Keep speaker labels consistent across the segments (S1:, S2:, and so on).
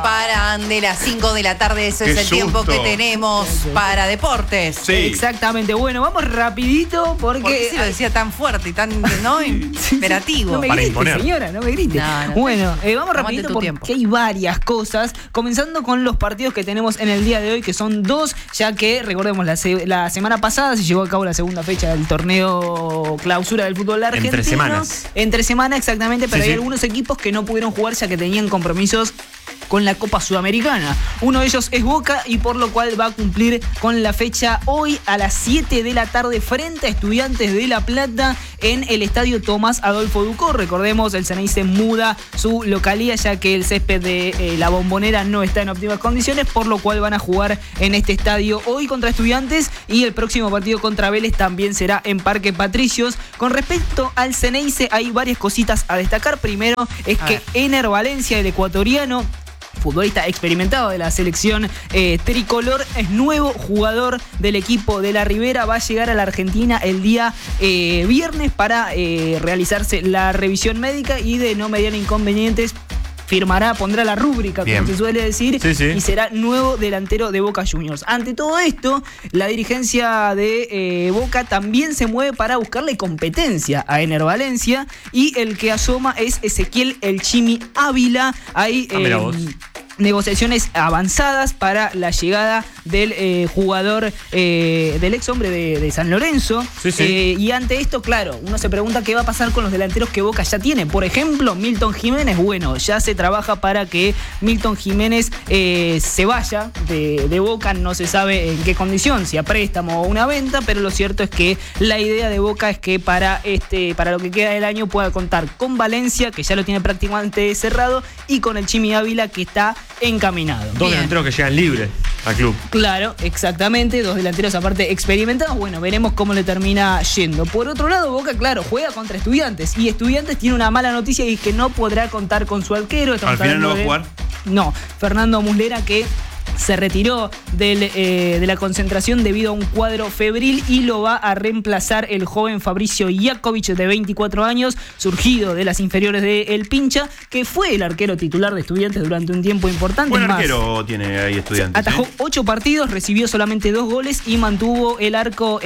S1: paran de las 5 de la tarde. Ese es el tiempo que tenemos para deportes.
S2: Sí.
S3: Exactamente. Bueno, vamos rapidito porque...
S1: ¿Por qué se lo decía tan fuerte y tan imperativo?
S3: No me
S2: Para
S3: grite,
S2: imponer.
S3: señora, no me grite.
S1: No,
S3: Bueno, vamos rapidito porque
S1: tiempo.
S3: hay varias cosas. Comenzando con los partidos que tenemos en el día de hoy, que son 2, ya que, recordemos, la semana pasada se llevó a cabo la segunda fecha del torneo clausura del fútbol argentino.
S2: Entre semanas.
S3: Entre semanas, exactamente, pero
S2: Sí,
S3: hay
S2: sí.
S3: algunos equipos que no pudieron jugar ya que tenían compromisos con la Copa Sudamericana. Uno de ellos es Boca y por lo cual va a cumplir con la fecha hoy a las 7 de la tarde frente a Estudiantes de La Plata en el estadio Tomás Adolfo Ducó. Recordemos, el Ceneice muda su localía ya que el césped de la Bombonera no está en óptimas condiciones, por lo cual van a jugar en este estadio hoy contra Estudiantes y el próximo partido contra Vélez también será en Parque Patricios. Con respecto al Ceneice hay varias cositas a destacar. Primero es que Ener Valencia, el ecuatoriano, futbolista experimentado de la selección tricolor, es nuevo jugador del equipo de la Ribera. Va a llegar a la Argentina el día viernes para realizarse la revisión médica y de no mediar inconvenientes pondrá la rúbrica,
S2: Bien.
S3: como se suele decir,
S2: Sí.
S3: y será nuevo delantero de Boca Juniors. Ante todo esto, la dirigencia de Boca también se mueve para buscarle competencia a Ener Valencia y el que asoma es Ezequiel El Chimi Ávila. Hay
S2: mira vos.
S3: negociaciones avanzadas para la llegada del jugador, del ex hombre de San Lorenzo.
S2: Sí.
S3: Y ante esto, claro, uno se pregunta qué va a pasar con los delanteros que Boca ya tiene. Por ejemplo, Milton Jiménez. Bueno, ya se trabaja para que Milton Jiménez se vaya de Boca. No se sabe en qué condición, si a préstamo o una venta, pero lo cierto es que la idea de Boca es que para lo que queda del año pueda contar con Valencia, que ya lo tiene prácticamente cerrado, y con el Chimi Ávila, que está encaminado.
S2: Dos delanteros que llegan libres al club.
S3: Claro, exactamente, 2 delanteros aparte experimentados. Bueno, veremos cómo le termina yendo. Por otro lado, Boca, claro, juega contra Estudiantes y Estudiantes tiene una mala noticia y es que no podrá contar con su arquero.
S4: ¿Al final no va a jugar?
S3: No, Fernando Muslera, que se retiró de la concentración debido a un cuadro febril y lo va a reemplazar el joven Fabricio Iakovic, de 24 años, surgido de las inferiores de El Pincha, que fue el arquero titular de Estudiantes durante un tiempo importante.
S4: Buen
S3: Más,
S4: arquero tiene ahí Estudiantes.
S3: atajó 8 partidos, recibió solamente 2 goles y mantuvo el arco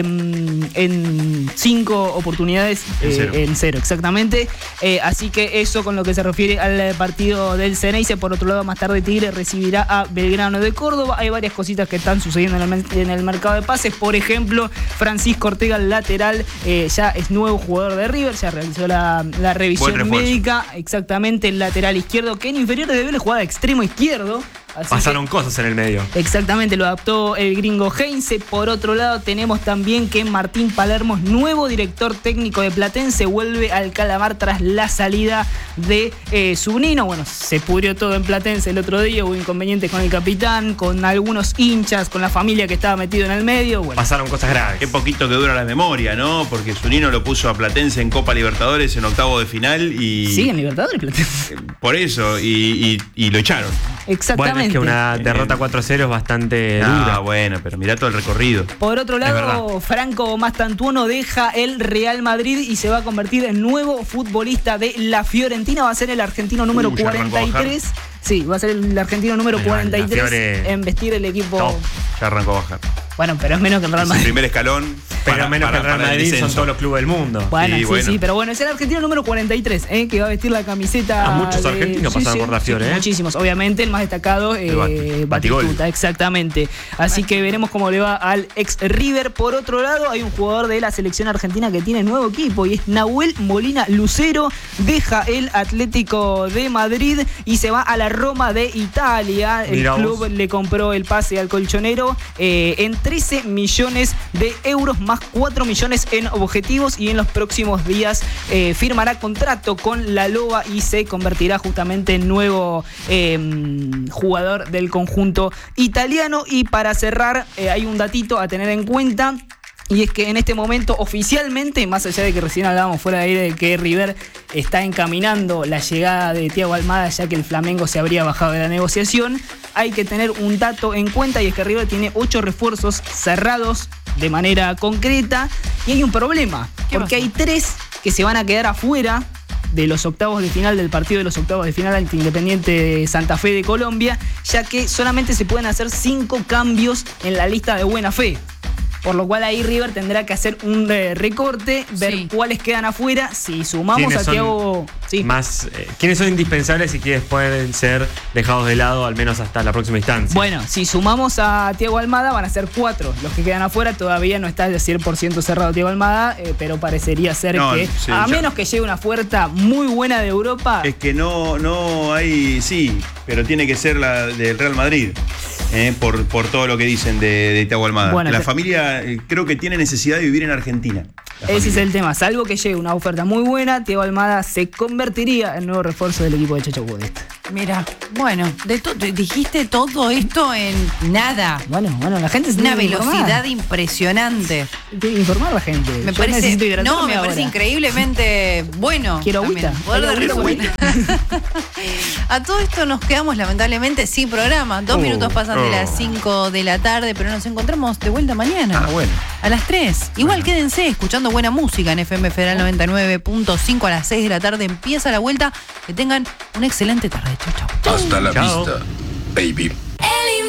S3: en 5 oportunidades en cero, exactamente. Así que eso con lo que se refiere al partido del Ceneice. Por otro lado, más tarde Tigre recibirá a Belgrano de Córdoba. Hay varias cositas que están sucediendo en el mercado de pases. Por ejemplo, Francisco Ortega, el lateral, ya es nuevo jugador de River, ya realizó la revisión médica. Exactamente, el lateral izquierdo, que en inferiores de Vélez jugaba de extremo izquierdo.
S2: Pasaron cosas en el medio.
S3: Exactamente, lo adaptó el gringo Heinze. Por otro lado, tenemos también que Martín Palermo es nuevo director técnico de Platense, vuelve al Calamar tras la salida de Zunino. Bueno, se pudrió todo en Platense el otro día, hubo inconvenientes con el capitán, con algunos hinchas, con la familia que estaba metido en el medio. Bueno,
S2: Pasaron cosas graves.
S4: Qué poquito que dura la memoria, ¿no? Porque Zunino lo puso a Platense en Copa Libertadores en octavo de final y...
S3: sí, en Libertadores Platense.
S4: Por eso, y lo echaron.
S3: Exactamente.
S2: Bueno, es que una derrota 4-0 es bastante dura.
S4: Ah, bueno, pero mirá todo el recorrido.
S3: Por otro lado, Franco Mastantuono deja el Real Madrid y se va a convertir en nuevo futbolista de la Fiorentina. Va a ser el argentino número
S4: ya arrancó a
S3: 43. Sí, va a ser el argentino número
S2: Bueno,
S3: 43 en vestir el equipo.
S2: Top.
S4: Ya arrancó a bajar.
S3: Bueno, pero es menos que el Real
S4: Es el
S3: Madrid.
S4: primer escalón.
S2: Pero menos que el Real Madrid son todos los clubes del mundo.
S3: Bueno,
S4: Sí, bueno.
S3: sí, pero bueno, es el argentino número 43, que va a vestir la camiseta.
S2: Muchos argentinos pasaron por la Fiore,
S3: Muchísimos, obviamente, el más destacado, Batistuta, exactamente. Así que veremos cómo le va al ex River. Por otro lado, hay un jugador de la selección argentina que tiene nuevo equipo y es Nahuel Molina Lucero. Deja el Atlético de Madrid y se va a la Roma de Italia. El
S2: Mirá
S3: club
S2: vos.
S3: le compró el pase al colchonero en 13 millones de euros más 4 millones en objetivos y en los próximos días firmará contrato con la Loba y se convertirá justamente en nuevo jugador del conjunto italiano. Y para cerrar, hay un datito a tener en cuenta. Y es que en este momento oficialmente, más allá de que recién hablábamos fuera de aire de que River está encaminando la llegada de Thiago Almada, ya que el Flamengo se habría bajado de la negociación, hay que tener un dato en cuenta y es que River tiene 8 refuerzos cerrados de manera concreta y hay un problema, porque hay 3 que se van a quedar afuera de los octavos de final, del partido de los octavos de final ante Independiente de Santa Fe de Colombia, ya que solamente se pueden hacer 5 cambios en la lista de buena fe. Por lo cual ahí River tendrá que hacer un recorte, ver cuáles quedan afuera. Si sumamos a Thiago...
S2: ¿Quiénes son indispensables y quiénes pueden ser dejados de lado al menos hasta la próxima instancia?
S3: Bueno, si sumamos a Thiago Almada van a ser 4 los que quedan afuera. Todavía no está de 100% cerrado Thiago Almada, pero parecería ser que menos que llegue una oferta muy buena de Europa...
S4: Es que no hay... Sí, pero tiene que ser la del Real Madrid. Por todo lo que dicen de Thiago Almada. Bueno, la familia creo que tiene necesidad de vivir en Argentina.
S3: Ese es el tema. Salvo que llegue una oferta muy buena, Thiago Almada se convertiría en nuevo refuerzo del equipo de Chacho Budista.
S1: Mira, bueno, dijiste todo esto en nada.
S3: Bueno, la gente se
S1: una velocidad impresionante.
S3: Tiene que informar a la gente.
S1: Me parece increíblemente bueno.
S3: Quiero agüita.
S1: A todo esto nos quedamos lamentablemente sin programa. 2 minutos pasan de las 5 de la tarde, pero nos encontramos de vuelta mañana.
S4: Bueno.
S1: A las 3. Igual quédense escuchando buena música en FM Federal 99.5 a las 6 de la tarde. Empieza la vuelta. Que tengan una excelente tarde. Chau.
S5: Hasta la vista, baby.